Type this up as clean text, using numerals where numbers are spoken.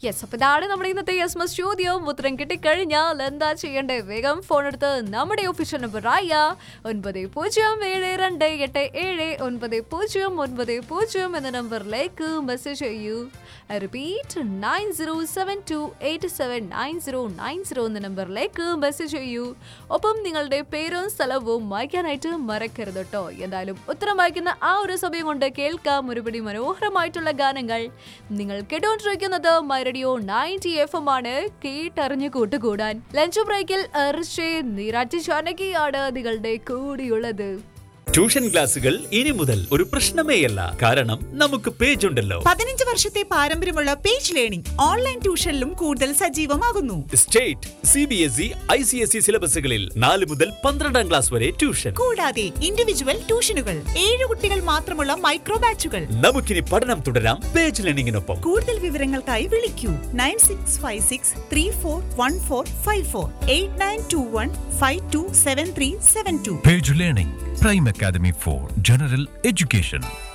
Yes, അപ്പോൾ ഇതാണ് നമ്മുടെ ഇന്നത്തെ യെസ് ചോദ്യം. ഉത്തരം കിട്ടിക്കഴിഞ്ഞാൽ എന്താ ചെയ്യേണ്ടത്? വേഗം ഫോൺ എടുത്ത് നമ്മുടെ ഒഫീഷ്യൽ നമ്പർ ആയ 9072779090 എന്ന നമ്പറിലേക്ക് മെസ്സേജ് ചെയ്യൂ. റിപ്പീറ്റ് 9072879090 എന്ന നമ്പറിലേക്ക് മെസ്സേജ് ചെയ്യൂ. ഒപ്പം നിങ്ങളുടെ പേരും സ്ഥലവും വായിക്കാനായിട്ട് മറക്കരുത് കേട്ടോ. എന്തായാലും ഉത്തരം വായിക്കുന്ന ആ ഒരു സമയം കൊണ്ട് കേൾക്കാം ഒരുപടി മനോഹരമായിട്ടുള്ള ഗാനങ്ങൾ. നിങ്ങൾ കേട്ടുകൊണ്ടിരിക്കുന്നത് മൈ റേഡിയോ 90 FM ആണ്. കേട്ടറിഞ്ഞു കൂട്ടുകൂടാൻ ലഞ്ച് ബ്രേക്കിൽ നീരാറ്റി ജാനകിയാണ് നിങ്ങളുടെ കൂടിയുള്ളത്. ട്യൂഷൻ ക്ലാസുകൾ ഇനി മുതൽ ഒരു പ്രശ്നമേയല്ല. കാരണം നമുക്ക് പേജ് ഉണ്ടല്ലോ. 15 വർഷത്തെ പാരമ്പര്യമുള്ള പേജ് ലേണിംഗ് ഓൺലൈൻ ട്യൂഷനിലും കൂടുതൽ സജീവമാകുന്നു. സ്റ്റേറ്റ്, CBSE, ICSE സിലബസുകളിൽ 4 മുതൽ 12ാം ക്ലാസ് വരെ ട്യൂഷൻ. കൂടാതെ ഇൻഡിവിജ്വൽ ട്യൂഷനുകൾ, 7 കുട്ടികൾ മാത്രമുള്ള മൈക്രോ ബാച്ചുകൾ. നമുക്കിനി പഠനം തുടരാം പേജ് ലേണിംഗിനൊപ്പം. കൂടുതൽ വിവരങ്ങൾക്കായി വിളിക്കൂ 9656341454 8921527372. Page Learning, Prime Academy for General Education.